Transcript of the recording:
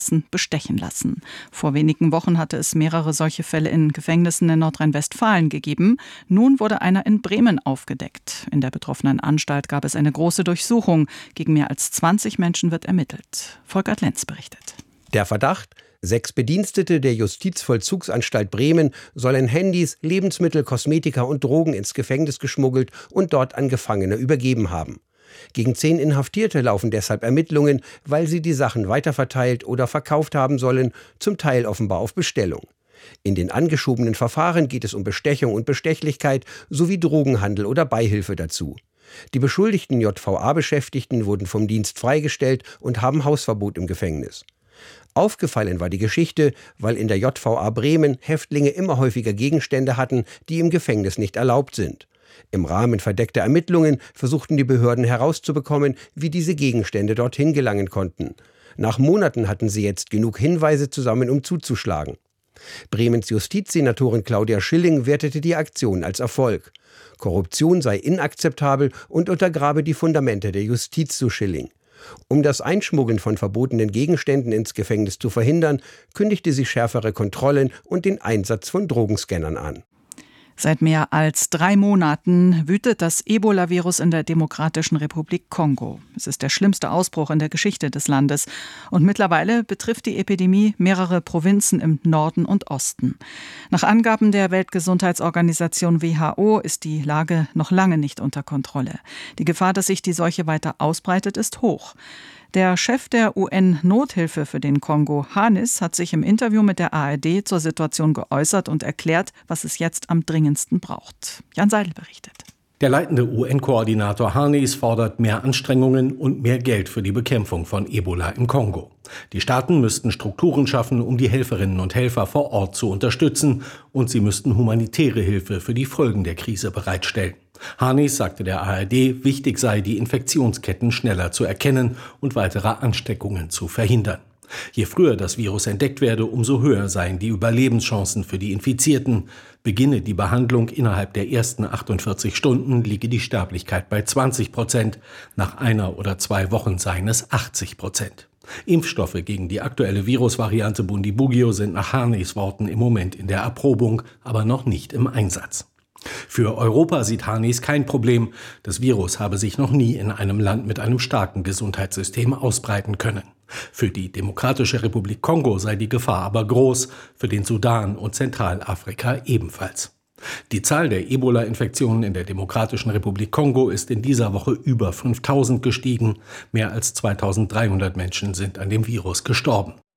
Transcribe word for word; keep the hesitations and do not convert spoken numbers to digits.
bestechen lassen. Vor wenigen Wochen hatte es mehrere solche Fälle in Gefängnissen in Nordrhein-Westfalen gegeben. Nun wurde einer in Bremen aufgedeckt. In der betroffenen Anstalt gab es eine große Durchsuchung. Gegen mehr als zwanzig Menschen wird ermittelt. Volkert Lenz berichtet. Der Verdacht: Sechs Bedienstete der Justizvollzugsanstalt Bremen sollen Handys, Lebensmittel, Kosmetika und Drogen ins Gefängnis geschmuggelt und dort an Gefangene übergeben haben. Gegen zehn Inhaftierte laufen deshalb Ermittlungen, weil sie die Sachen weiterverteilt oder verkauft haben sollen, zum Teil offenbar auf Bestellung. In den angeschobenen Verfahren geht es um Bestechung und Bestechlichkeit sowie Drogenhandel oder Beihilfe dazu. Die beschuldigten J V A-Beschäftigten wurden vom Dienst freigestellt und haben Hausverbot im Gefängnis. Aufgefallen war die Geschichte, weil in der J V A Bremen Häftlinge immer häufiger Gegenstände hatten, die im Gefängnis nicht erlaubt sind. Im Rahmen verdeckter Ermittlungen versuchten die Behörden herauszubekommen, wie diese Gegenstände dorthin gelangen konnten. Nach Monaten hatten sie jetzt genug Hinweise zusammen, um zuzuschlagen. Bremens Justizsenatorin Claudia Schilling wertete die Aktion als Erfolg. Korruption sei inakzeptabel und untergrabe die Fundamente der Justiz, so Schilling. Um das Einschmuggeln von verbotenen Gegenständen ins Gefängnis zu verhindern, kündigte sie schärfere Kontrollen und den Einsatz von Drogenscannern an. Seit mehr als drei Monaten wütet das Ebola-Virus in der Demokratischen Republik Kongo. Es ist der schlimmste Ausbruch in der Geschichte des Landes. Und mittlerweile betrifft die Epidemie mehrere Provinzen im Norden und Osten. Nach Angaben der Weltgesundheitsorganisation W H O ist die Lage noch lange nicht unter Kontrolle. Die Gefahr, dass sich die Seuche weiter ausbreitet, ist hoch. Der Chef der U N-Nothilfe für den Kongo, Hanis, hat sich im Interview mit der A R D zur Situation geäußert und erklärt, was es jetzt am dringendsten braucht. Jan Seidel berichtet. Der leitende U N-Koordinator Hanis fordert mehr Anstrengungen und mehr Geld für die Bekämpfung von Ebola im Kongo. Die Staaten müssten Strukturen schaffen, um die Helferinnen und Helfer vor Ort zu unterstützen, und sie müssten humanitäre Hilfe für die Folgen der Krise bereitstellen. Hanis sagte der A R D, wichtig sei, die Infektionsketten schneller zu erkennen und weitere Ansteckungen zu verhindern. Je früher das Virus entdeckt werde, umso höher seien die Überlebenschancen für die Infizierten. Beginne die Behandlung innerhalb der ersten achtundvierzig Stunden, liege die Sterblichkeit bei zwanzig Prozent. Nach einer oder zwei Wochen seien es achtzig Prozent. Impfstoffe gegen die aktuelle Virusvariante Bundibugyo sind nach Hanis Worten im Moment in der Erprobung, aber noch nicht im Einsatz. Für Europa sieht Hanis kein Problem. Das Virus habe sich noch nie in einem Land mit einem starken Gesundheitssystem ausbreiten können. Für die Demokratische Republik Kongo sei die Gefahr aber groß, für den Sudan und Zentralafrika ebenfalls. Die Zahl der Ebola-Infektionen in der Demokratischen Republik Kongo ist in dieser Woche über fünftausend gestiegen. Mehr als zweitausenddreihundert Menschen sind an dem Virus gestorben.